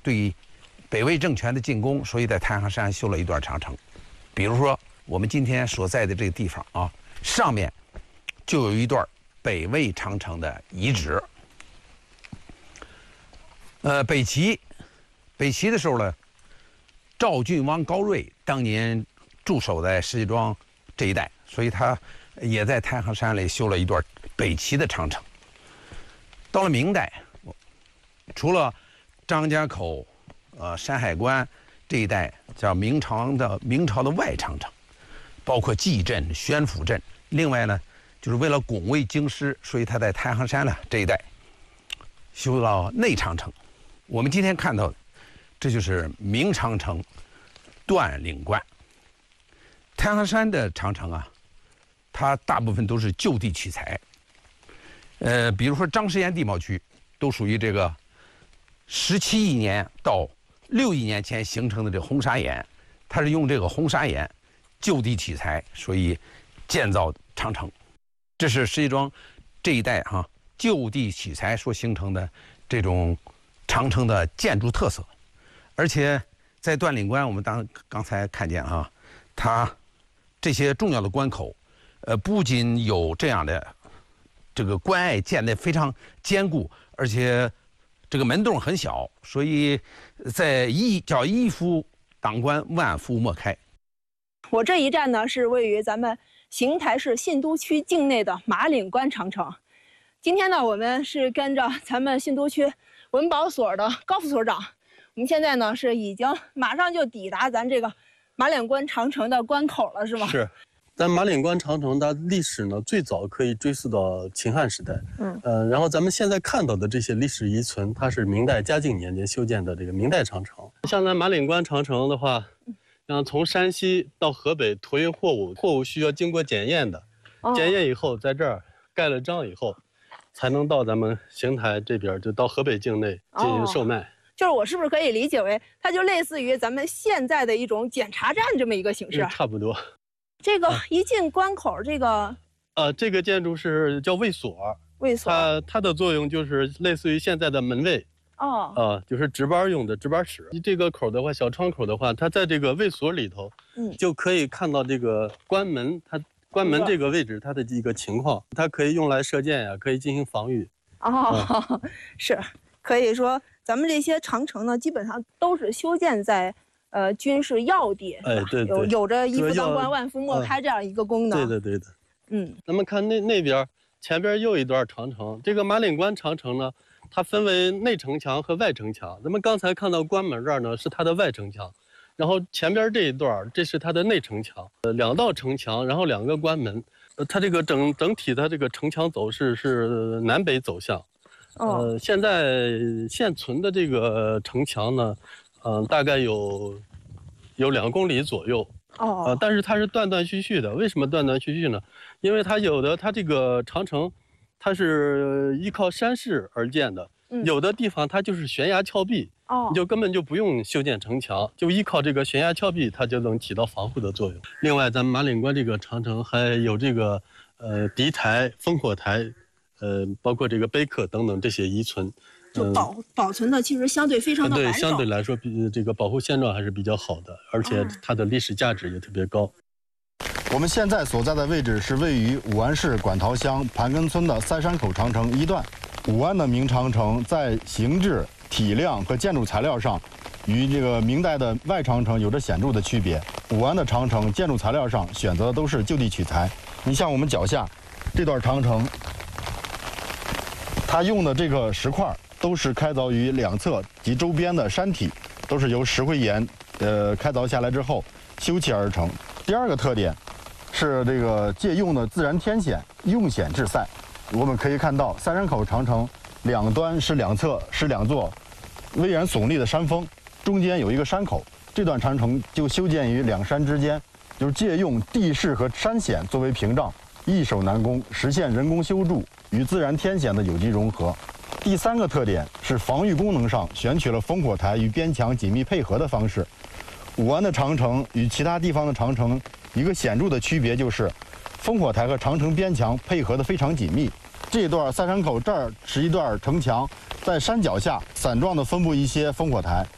对北魏政权的进攻，所以在太行山修了一段长城。比如说我们今天所在的这个地方啊，上面就有一段北魏长城的遗址。北齐的时候呢，赵郡王高睿当年驻守在石家庄这一带，所以他也在太行山里修了一段北齐的长城。到了明代，除了张家口、山海关这一带叫明朝的外长城，包括蓟镇、宣府镇。另外呢，就是为了拱卫京师，所以他在太行山呢这一带修到内长城。我们今天看到的，这就是明长城断岭关。太行山的长城啊，它大部分都是就地取材。比如说张师岩地貌区，都属于这个17亿年到6亿年前形成的这红砂岩，它是用这个红砂岩就地取材，所以建造长城。这是石家庄这一带就地取材所形成的这种长城的建筑特色。而且在断岭关，我们刚才看见它这些重要的关口，不仅有这样的这个关隘建得非常坚固，而且这个门洞很小，所以叫一夫挡关，万夫莫开。 我这一站呢是位于咱们邢台市信都区境内的马岭关长城。今天呢，我们是跟着咱们信都区文保所的高副所长，我们现在呢是已经马上就抵达咱这个马岭关长城的关口了，是吗？ 是。咱马岭关长城的历史呢，最早可以追溯到秦汉时代。然后咱们现在看到的这些历史遗存，它是明代嘉靖年间修建的这个明代长城。像咱马岭关长城的话，从山西到河北托运货物需要经过检验的，检验以后在这儿盖了章以后，才能到咱们邢台这边，就到河北境内进行售卖。 就是我是不是可以理解为，它就类似于咱们现在的一种检查站这么一个形式？ 差不多。 这个一进关口，这个建筑是叫卫所。 卫所， 它的作用就是类似于现在的门卫。就是值班用的值班室。这个口的话，小窗口的话，它在这个卫所里头，就可以看到这个关门，它关门这个位置它的一个情况，它可以用来射箭呀，可以进行防御。 是，可以说咱们这些长城呢，基本上都是修建在军事要地， 对， 有着一夫当关，万夫莫开这样一个功能。 对的。咱们看那边前边又一段长城，这个马岭关长城呢，它分为内城墙和外城墙。咱们刚才看到关门这儿呢是它的外城墙，然后前边这一段这是它的内城墙。2道城墙，然后2个关门。它这个整体它这个城墙走势是南北走向。现在现存的这个城墙呢，大概有2公里左右。但是它是断断续续的。为什么断断续续呢？因为它这个长城，它是依靠山势而建的。有的地方它就是悬崖峭壁，你就根本就不用修建城墙，就依靠这个悬崖峭壁，它就能起到防护的作用。另外，咱们马岭关这个长城还有这个敌台、烽火台，包括这个碑刻等等这些遗存。 就保存的其实相对非常的完整。 对，相对来说比这个保护现状还是比较好的，而且它的历史价值也特别高。 我们现在所在的位置是位于武安市管陶乡盘根村的三山口长城一段。武安的明长城在形制、体量和建筑材料上，与这个明代的外长城有着显著的区别。武安的长城建筑材料上选择的都是就地取材。你像我们脚下这段长城，它用的这个石块都是开凿于两侧及周边的山体，都是由石灰岩开凿下来之后修砌而成。第二个特点是这个借用的自然天险，用险制塞。我们可以看到三山口长城两端是两侧是2座巍然耸立的山峰，中间有一个山口。这段长城就修建于2山之间，就是借用地势和山险作为屏障，易守难攻，实现人工修筑与自然天险的有机融合。第3个特点是防御功能上选取了烽火台与边墙紧密配合的方式。武安的长城与其他地方的长城一个显著的区别就是，烽火台和长城边墙配合的非常紧密。这一段三山口这儿是一段城墙，在山脚下散状的分布一些烽火台，